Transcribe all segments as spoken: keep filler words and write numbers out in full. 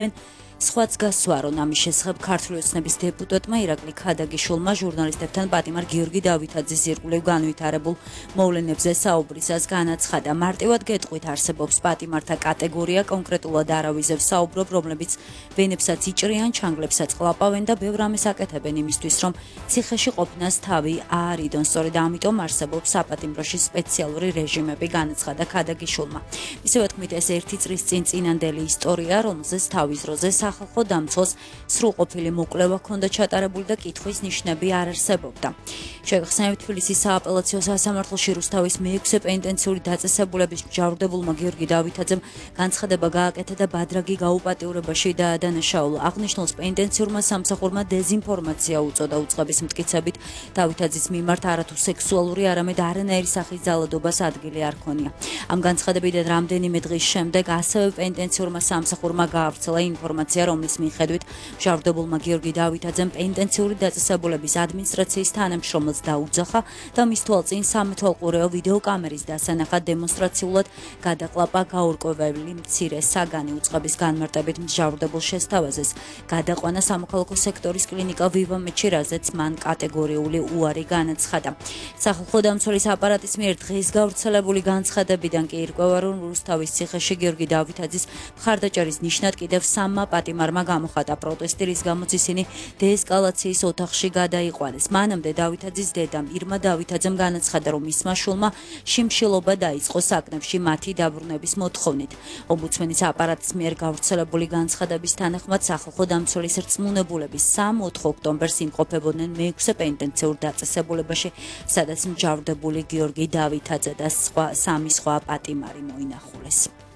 სხვაც გასვა, რომ ამის შესახებ ქართული ოცნების დეპუტატმა ირაკლი ქადაგიშვილმა ჟურნალისტებთან პატიმარ გიორგი დავითაძის ირგვლივ განვითარებულ მოვლენებზე საუბრისას განაცხადა. მარტივად გეტყვით, არსებობს პატიმართა კატეგორია, კონკრეტულად არავიზებს საუბრობ, რომლებიც ვენებსაც იჭრიან, ჩანგლებსაც ყლაპავენ და ბევრ ამას აკეთებენ იმისთვის, რომ ციხეში ყოფნას თავი აარიდონ. სწორედ ამიტომ არსებობს საპატიმროში სპეციალური რეჟიმები, განაცხადა ქადაგიშვილმა. მისივე თქმით, ეს ერთი წლის წინ წინანდელი ისტორია, რომელზეც თავის დროზე სახალხო დამცველს სრულყოფილი მოკვლევა ჰქონდა ჩატარებული და კითხვის ნიშნები არ არსებობდა. შეგახსენებთ, თბილისის სააპელაციო სასამართლოში რუსთავის მეექვსე პენიტენციური დაწესებულების მჟავრდებულმა გიორგი დავითაძემ განცხადება გააკეთა და ბადრაგი გაუპატიურებაში დაადანაშაულა. აღნიშნულს პენიტენციურმა სამსახურმა დეზინფორმაცია უწოდა უწყების მტკიცებით დავითაძის მიმართ არათუ სექსუალური, არამედ არანაირი სახის ძალადობას ადგილი არ ჰქონია. ამ განცხადებიდან რამდენიმე დღის შემდეგ ასევე პენიტენციურმა სამსახურმა გაავრცელა ინფორმაცია, რომლის მიხედვით მჟავრდებულმა გიორგი დავითაძემ პენიტენციური დაწესებულების ადმინისტრაციის თანამშრომელს დაუძახა და მის თვალწინ სამეთვალყურეო ვიდეოკამერის დასანახად დემონსტრაციულად გადაყლაპა გაურკვეველი მცირე საგანი. უწყების განმარტებით მჟავრდებულ შესთავაზეს გადაყვანა სამოქალაქო სექტორის კლინიკა ვივამეთში, რაზეც მან კატეგორიული უარი განაცხადა. სახალხო დამცველის აპარატის მიერ დღეს გავრცელებული განცხადებიდან კი ირკვევა, რომ რუსთავის ციხეში გიორგი დავითაძის მხარდაჭერის ნიშნად კიდევ სამმა პატიმარმა გამოხატა პროტესტი, რის გამოც ისინი დეესკალაციის ოთახში გადაიყვანეს. მანამდე დავითაძის დედამ ირმა დავითაძემ განაცხადა, რომ მისმა შვილმა შიმშილობა დაიწყო საკნებში მათი დაბრუნების მოთხოვნით. ომბუდსმენის აპარატის მიერ გავრცელებული განცხადების თანახმად სახალხო დამცველის რწმუნებულების სამ ოთხ ოქტომბერს იმყოფებოდნენ მეექვსე პენიტენციურ დაწესებულებაში, სადაც მჟავრდებული გიორგი დავითაძე და სხვა სამი სხვა პატიმარი მოინახულეს.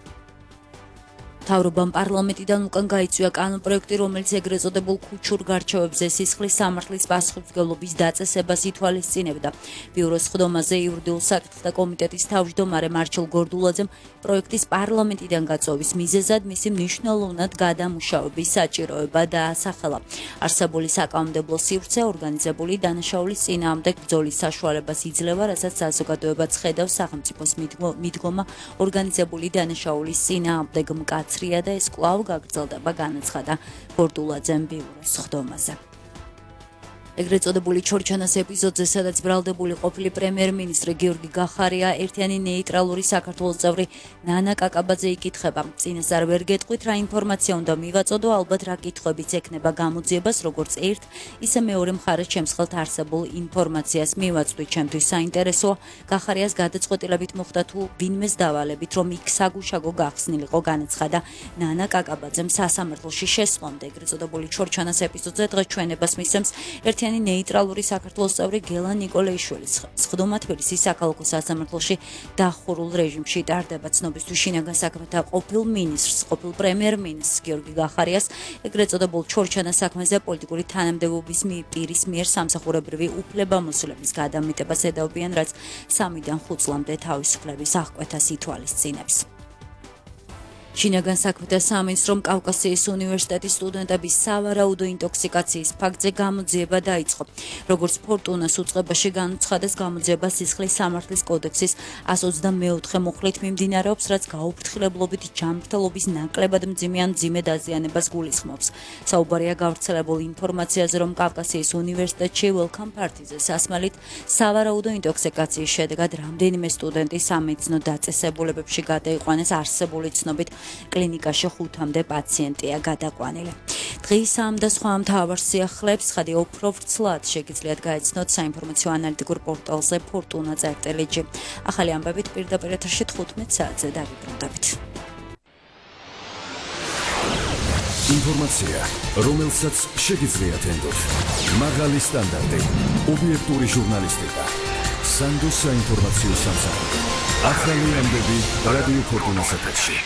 მთავრობამ პარლამენტიდან უკან გაიწვია კანონპროექტი, რომელიც ეგრეთ წოდებულ ქუჩურ გარჩევებზე სისხლის სამართლის პასუხისმგებლობის დაწესებას ითვალისწინებდა. ბიუროს ხდომაზე იურიდიულ საკითხთა კომიტეტის თავმჯდომარე მარჩილ გორდულაძემ პროექტის პარლამენტიდან გაწვევის მიზეზად მისი მნიშვნელოვნად გადამუშავების საჭიროება დაასახელა. არსებული საკანონმდებლო სივრცე ორგანიზებული დანაშაულის წინააღმდეგ ბრძოლის საშუალებას იძლევა, რასაც საზოგადოებაც ხედავს სახელმწიფოს მიდგომა ორგანიზებული დანაშაულის წინააღმდეგ მკაცრია და ეს კვლავ გაგრძელდება, განაცხადა გორდულაძემ ბიუროს ხდომაზე. ეგრეთ წოდებული ჩორჩანას ეპიზოდზე, სადაც ბრალდებული ყოფილი პრემიერ-მინისტრი გიორგი გახარია ერთიანი ნეიტრალური საქართველოს წევრი ნანა კაკაბაძე იკითხება. წინასწარ ვერ გეტყვით, რა ინფორმაცია უნდა მივაწოდო, ალბათ რა კითხვებიც ექნება გამოძიებას, როგორც ერთ, ისე მეორე მხარეს ჩემს ხელთ არსებულ ინფორმაციას მივაწვდით. ჩემთვის საინტერესოა, გახარიას გადაწყვეტილებით მოხდა თუ ვინმეს დავალებით, რომ იქ საგუშაგო გახსნილიყო, განაცხადა ნანა კაკაბაძემ სასამართლოში შესვლამდე. ეგრეთ წოდებული ჩორჩანას ეპიზოდზე დღეს ჩვენებას მისცემს ერთი ნეიტრალური საქართველოს წევრი გელა ნიკოლეიშვილის სხდომა თბილისის საქალაქო სასამართლოში დახურულ რეჟიმში ტარდება. ცნობისთვის შინაგან საქმეთა ყოფილ მინისტრს, ყოფილ პრემიერ-მინისტრს გიორგი გახარიას ეგრეთ წოდებულ ჩორჩანას საქმეზე პოლიტიკური თანამდებობის პირის მიერ სამსახურებრივი უფლებამოსილების გადამეტებას ედავებიან, რაც სამიდან ხუთ წლამდე თავისუფლების აღკვეთას ითვალისწინებს. შინაგან საქმეთა სამინისტრომ კავკასიის უნივერსიტეტის სტუდენტების სავარაუდო ინტოქსიკაციის ფაქტზე გამოძიება დაიწყო. როგორც ფორტუნას უწყებაში განუცხადეს, გამოძიება სისხლის სამართლის კოდექსის ასი ოცდამეოთხე მუხლით მიმდინარეობს, რაც გაუფრთხილებლობით ჯანმრთელობის ნაკლებად მძიმე ან მძიმე დაზიანებას გულისხმობს. საუბარია გავრცელებულ ინფორმაციაზე, რომ კავკასიის უნივერსიტეტში welcome party-ზე სასმელით სავარაუდო ინტოქსიკაციის შედეგად რამდენიმე სტუდენტი სამედიცინო დაწესებულებებში გადაიყვანეს. არსებული ცნობით კლინიკაში ხუთამდე პაციენტია გადაყვანილი. დღის ამ და სხვა მთავარ სიახლეებს ხადი უფრო ვრცლად შეგიძლიათ გაიცნოთ საინფორმაციო ანალიტიკურ პორტალზე ფორტუნა წერტილი ჯი. ახალი ამბებით პირდაპირ ეთერში თხუთმეტ საათზე დავიბრუნდებით. ინფორმაცია, რომელსაც შეგიძლიათ ენდოთ. მაღალი სტანდარტი, ობიექტური ჟურნალისტიკა. სანდოს საინფორმაციო სამსახური. ახალი ამბები რადიო ფორტუნას ეთერში.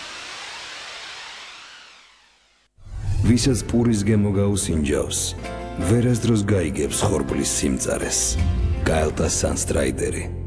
ვისაც პურის გემო გაუსინჯავს, ვერასდროს გაიგებს ხორბლის სიმწარეს. გაელტა სანსტრაიდერი.